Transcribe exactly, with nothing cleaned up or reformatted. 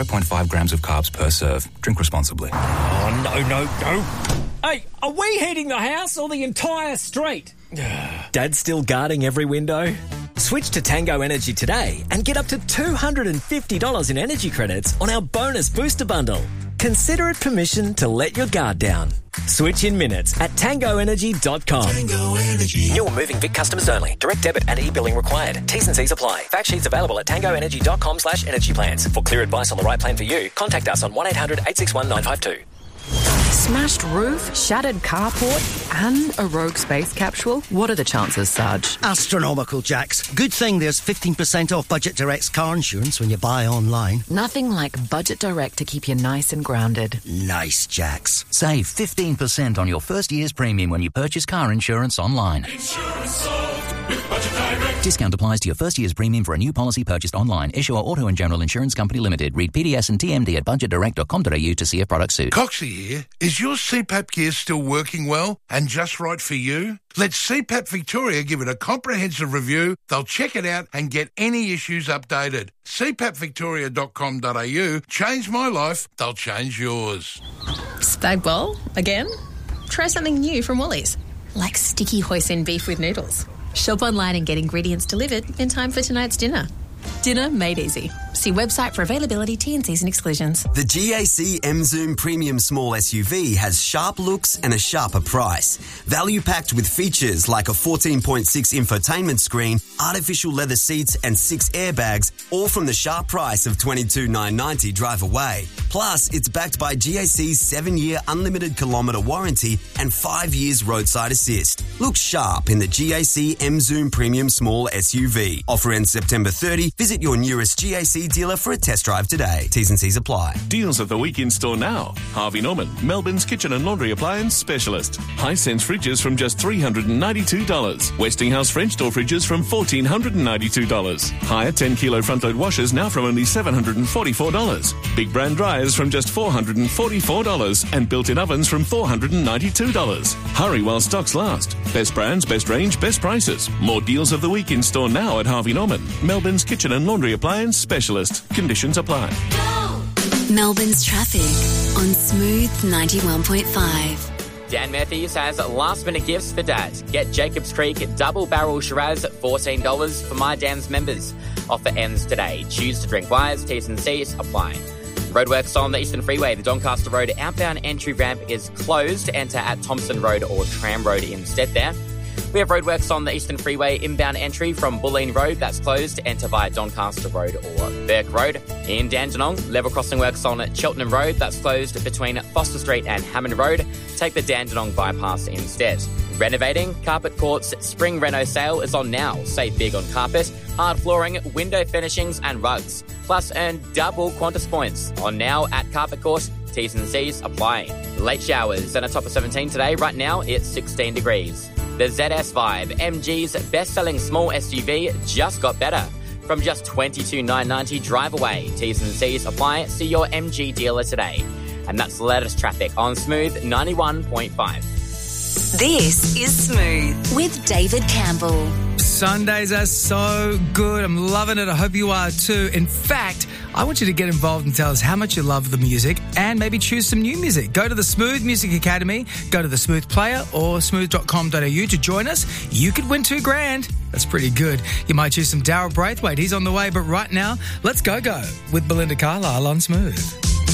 zero point five grams of carbs per serve. Drink responsibly. Oh, no, no, no. Hey, are we heating the house or the entire street? Dad's still guarding every window? Switch to Tango Energy today and get up to two hundred fifty dollars in energy credits on our bonus booster bundle. Consider it permission to let your guard down. Switch in minutes at tango energy dot com. Tango Energy. New or moving Vic customers only. Direct debit and e-billing required. T's and C's apply. Fact sheets available at tango energy dot com slash energy plans. For clear advice on the right plan for you, contact us on one eight hundred eight six one nine five two. Smashed roof, shattered carport, and a rogue space capsule? What are the chances, Sarge? Astronomical, Jax. Good thing there's fifteen percent off Budget Direct's car insurance when you buy online. Nothing like Budget Direct to keep you nice and grounded. Nice, Jax. Save fifteen percent on your first year's premium when you purchase car insurance online. Insurance solved with Budget Direct. Discount applies to your first year's premium for a new policy purchased online. Issuer Auto and General Insurance Company Limited. Read P D S and T M D at budget direct dot com dot a u to see if product suit. Coxie here. Is your C PAP gear still working well and just right for you? Let C PAP Victoria give it a comprehensive review. They'll check it out and get any issues updated. c pap victoria dot com dot a u. Change my life, they'll change yours. Spag bowl? Again? Try something new from Woolies, like sticky hoisin beef with noodles. Shop online and get ingredients delivered in time for tonight's dinner. Dinner made easy. See website for availability, T and C's and exclusions. The G A C M-Zoom Premium Small S U V has sharp looks and a sharper price. Value packed with features like a fourteen point six infotainment screen, artificial leather seats and six airbags, all from the sharp price of twenty-two thousand nine hundred ninety dollars drive away. Plus, it's backed by G A C's seven-year unlimited kilometre warranty and five years roadside assist. Look sharp in the G A C M-Zoom Premium Small S U V. Offer ends September thirtieth. Visit your nearest G A C dealer for a test drive today. T's and C's apply. Deals of the week in store now. Harvey Norman, Melbourne's kitchen and laundry appliance specialist. Hisense fridges from just three hundred ninety-two dollars. Westinghouse French door fridges from one thousand four hundred ninety-two dollars. Higher ten kilo front load washers now from only seven hundred forty-four dollars. Big brand dryers from just four hundred forty-four dollars. And built-in ovens from four hundred ninety-two dollars. Hurry while stocks last. Best brands, best range, best prices. More deals of the week in store now at Harvey Norman, Melbourne's kitchen and laundry appliance specialist. Conditions apply. Melbourne's traffic on Smooth ninety-one point five. Dan Matthews has last-minute gifts for Dad. Get Jacobs Creek Double Barrel Shiraz at fourteen dollars for My Dan's members. Offer ends today. Choose to drink wise. T's and C's apply. Roadworks on the Eastern Freeway. The Doncaster Road outbound entry ramp is closed. Enter at Thompson Road or Tram Road instead there. We have roadworks on the Eastern Freeway inbound entry from Bulleen Road. That's closed. Enter via Doncaster Road or Burke Road. In Dandenong, level crossing works on Cheltenham Road. That's closed between Foster Street and Hammond Road. Take the Dandenong bypass instead. Renovating, Carpet Court's Spring Reno sale is on now. Save big on carpet, hard flooring, window finishings and rugs. Plus earn double Qantas points on now at Carpet Court. T's and C's apply. Late showers and a top of seventeen today. Right now it's sixteen degrees. The Z S Vibe, M G's best-selling small S U V, just got better. From just twenty-two thousand nine hundred ninety dollars drive away. T's and C's apply. See your M G dealer today. And that's the latest traffic on Smooth ninety-one point five. This is Smooth with David Campbell. Sundays are so good. I'm loving it. I hope you are too. In fact, I want you to get involved and tell us how much you love the music and maybe choose some new music. Go to the Smooth Music Academy, go to the Smooth Player or smooth dot com dot a u to join us. You could win two grand. That's pretty good. You might choose some Daryl Braithwaite. He's on the way, but right now, let's go go with Belinda Carlisle on Smooth.